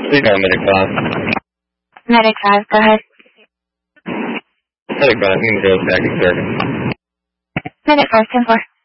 Please go Medic 5. Medic 5, go ahead. Medic 5, you can go back to service. Medic 5, 10-4.